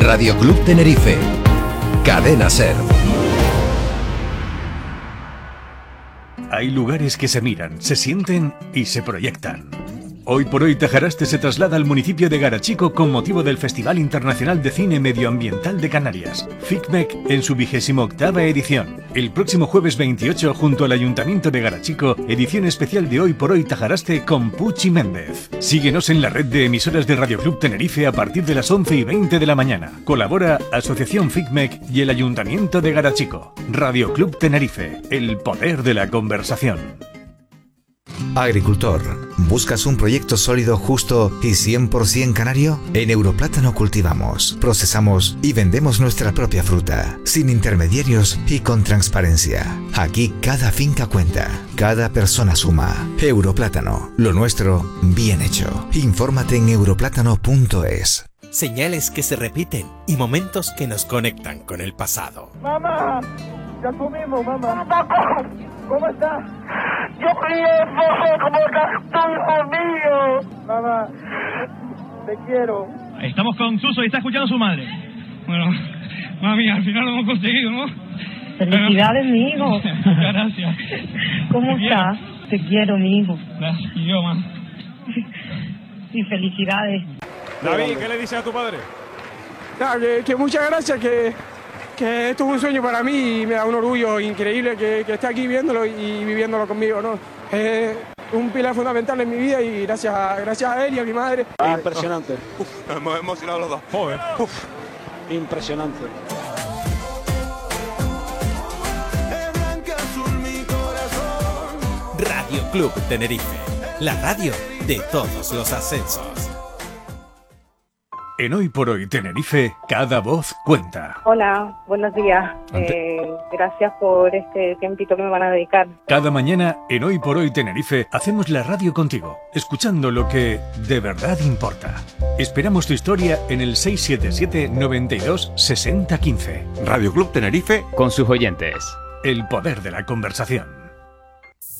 Radio Club Tenerife. Cadena SER. Hay lugares que se miran, se sienten y se proyectan. Hoy por hoy Tajaraste se traslada al municipio de Garachico con motivo del Festival Internacional de Cine Medioambiental de Canarias, FICMEC, en su 28ª edición. El próximo jueves 28, junto al Ayuntamiento de Garachico, edición especial de Hoy por hoy Tajaraste con Puchi Méndez. Síguenos en la red de emisoras de Radio Club Tenerife a partir de las 11:20 de la mañana. Colabora Asociación FICMEC y el Ayuntamiento de Garachico. Radio Club Tenerife, el poder de la conversación. Agricultor, ¿buscas un proyecto sólido, justo y 100% canario? En Europlátano cultivamos, procesamos y vendemos nuestra propia fruta, sin intermediarios y con transparencia. Aquí cada finca cuenta, cada persona suma. Europlátano, lo nuestro bien hecho. Infórmate en europlátano.es. Señales que se repiten y momentos que nos conectan con el pasado. ¡Mamá! ¡Ya comimos, mamá! ¿Cómo estás? Yo como estás, hijo mío. Mamá, te quiero. Estamos con Suso y está escuchando a su madre. Bueno, mami, al final lo hemos conseguido, ¿no? Felicidades, mi hijo. Muchas gracias. ¿Cómo estás? Te quiero, mi hijo. Gracias, y yo, más. Y felicidades. David, ¿qué le dices a tu padre? Que muchas gracias, que esto es un sueño para mí y me da un orgullo increíble que esté aquí viéndolo y viviéndolo conmigo, ¿no? Es un pilar fundamental en mi vida y gracias a él y a mi madre. Impresionante. Nos hemos emocionado los dos. Joder. Impresionante. Radio Club Tenerife, la radio de todos los ascensos. En Hoy por Hoy Tenerife, cada voz cuenta. Hola, buenos días. Gracias por este tiempito que me van a dedicar. Cada mañana, en Hoy por Hoy Tenerife, hacemos la radio contigo, escuchando lo que de verdad importa. Esperamos tu historia en el 677 92 60 15. Radio Club Tenerife con sus oyentes. El poder de la conversación.